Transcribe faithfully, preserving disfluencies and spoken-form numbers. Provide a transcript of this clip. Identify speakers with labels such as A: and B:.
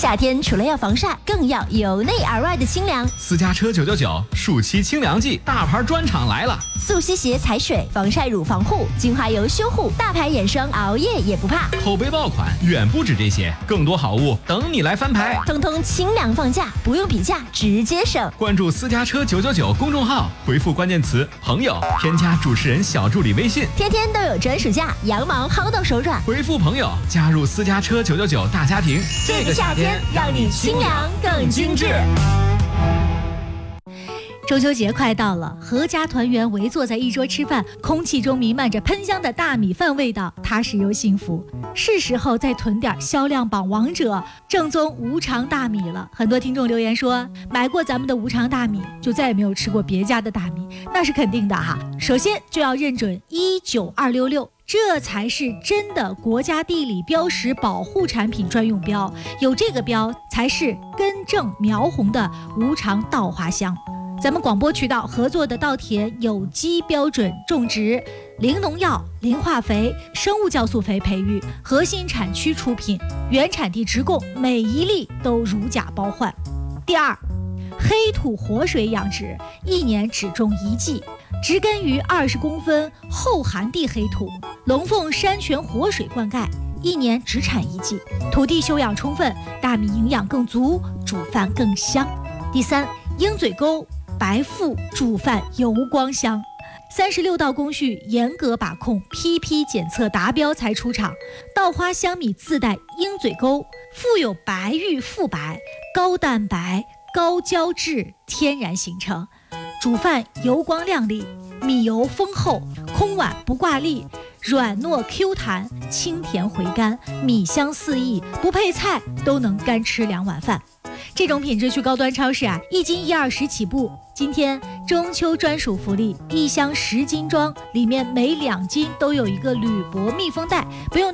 A: 夏天除了要防晒，更要由内而外的清凉。
B: 私家车九九九暑期清凉季，大牌专场来了！
A: 速吸鞋踩水，防晒乳防护，精华油修护，大牌眼霜熬夜也不怕。
B: 口碑爆款远不止这些，更多好物等你来翻牌。
A: 通通清凉放假，不用比价，直接省。
B: 关注私家车九九九公众号，回复关键词朋友，添加主持人小助理微信，
A: 天天都有专属价，羊毛薅到手软。
B: 回复朋友，加入私家车九九九大家庭。
A: 这个夏天让你清凉更精致。
C: 中秋节快到了，阖家团圆围坐在一桌吃饭，空气中弥漫着喷香的大米饭味道，踏实又幸福。是时候再囤点销量榜王者正宗无常大米了。很多听众留言说，买过咱们的无常大米，就再也没有吃过别家的大米，那是肯定的哈。首先就要认准一九二六六，这才是真的国家地理标识保护产品专用标，有这个标才是根正苗红的无常稻花香。咱们广播渠道合作的稻田有机标准种植，零农药、零化肥、生物酵素肥培育，核心产区出品，原产地直供，每一粒都如假包换。第二，黑土活水养殖，一年只种一季，植根于二十公分厚寒地黑土，龙凤山泉活水灌溉，一年只产一季，土地休养充分，大米营养更足，煮饭更香。第三，鹰嘴沟白腹煮饭油光香，三十六道工序严格把控，批批检测达标才出厂。稻花香米自带鹰嘴沟，富有白玉富白，高蛋白高胶质天然形成，煮饭油光亮丽，米油丰厚，空碗不挂粒，软糯 Q 弹，清甜回甘，米香四溢，不配菜都能干吃两碗饭。这种品质去高端超市啊，一斤一二十起步。今天中秋专属福利，一箱十斤装，里面每两斤都有一个铝箔密封袋，不用